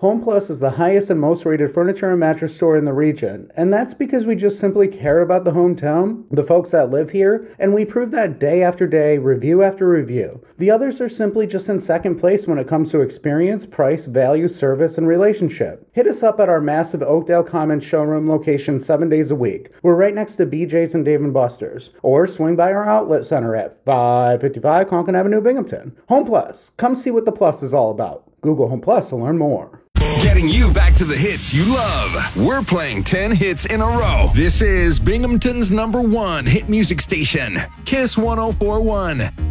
Home Plus is the highest and most rated furniture and mattress store in the region, and that's because we just simply care about the hometown, the folks that live here, and we prove that day after day, review after review. The others are simply just in second place when it comes to experience, price, value, service, and relationship. Hit us up at our massive Oakdale Commons showroom location 7 days a week. We're right next to BJ's and Dave & Buster's. Or swing by our outlet center at 555 Conklin Avenue, Binghamton. Home Plus. Come see what the plus is all about. Google Home Plus to learn more. Getting you back to the hits you love. We're playing 10 hits in a row. This is Binghamton's #1 hit music station, Kiss 104.1.